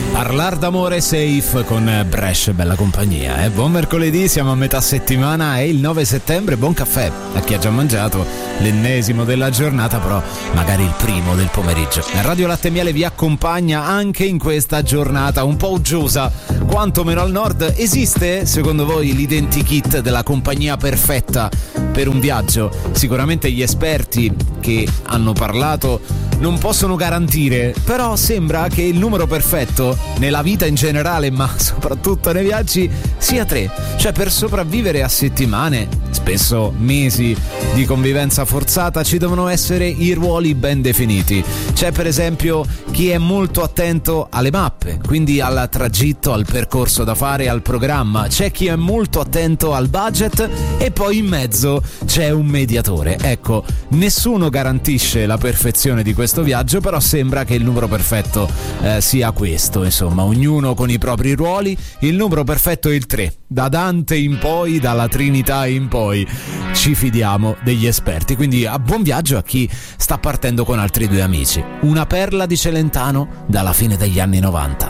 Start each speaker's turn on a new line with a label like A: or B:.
A: Parlar d'amore safe con Brescia, bella compagnia, Buon mercoledì, siamo a metà settimana, è il 9 settembre, buon caffè a chi ha già mangiato, l'ennesimo della giornata, però magari il primo del pomeriggio. Radio Latte e Miele vi accompagna anche in questa giornata un po' uggiosa, quantomeno al nord. Esiste, secondo voi, l'identikit della compagnia perfetta per un viaggio? Sicuramente gli esperti che hanno parlato non possono garantire, però sembra che il numero perfetto nella vita in generale, ma soprattutto nei viaggi, sia 3. Cioè, per sopravvivere a settimane, spesso mesi di convivenza forzata, ci devono essere i ruoli ben definiti. C'è per esempio chi è molto attento alle mappe, quindi al tragitto, al percorso da fare, al programma. C'è chi è molto attento al budget e poi in mezzo c'è un mediatore. Ecco, nessuno garantisce la perfezione di questo viaggio, però sembra che il numero perfetto sia questo, insomma, ognuno con i propri ruoli. Il numero perfetto è il 3. Da Dante in poi, dalla Trinità in poi, ci fidiamo degli esperti. Quindi a buon viaggio a chi sta partendo con altri 2 amici. Una perla di Celentano dalla fine degli anni 90.